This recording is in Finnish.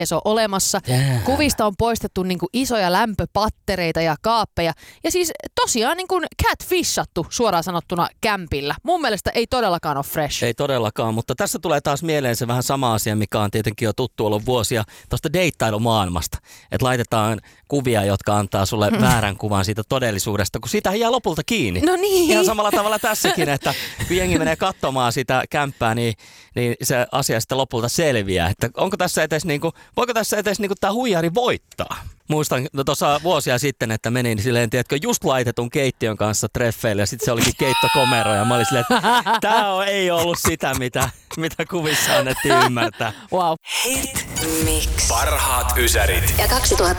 edes ole olemassa. Kuvista on poistettu niin kuin isoja lämpöpattereita ja kaappeja. Ja siis tosiaan niin kuin catfishattu suoraan sanottuna kämpillä. Mun mielestä ei todellakaan ole fresh. Ei todellakaan, mutta tässä tulee taas mieleen se vähän sama asia, mikä on tietenkin jo tuttu ollut vuosia tuosta deittailumaailmasta. Että laitetaan kuvia, jotka antaa sulle väärän kuvan siitä todellisuudesta, kun siitä jää lopulta kiinni. No niin. Ihan samalla tavalla tässäkin, että kun jengi menee katsomaan sitä kämppää, niin se asia sitten lopulta selviää. Että onko tässä edes voiko tässä edes tämä huijari voittaa? Muistan tuossa vuosia sitten, että menin silleen, tiedätkö, just laitetun keittiön kanssa treffeille ja sitten se olikin keittokomero ja mä olin silleen, että tämä ei ollut sitä, mitä kuvissa annettiin ymmärtää. Wow. Hit Mix. Parhaat ysärit. Ja 2000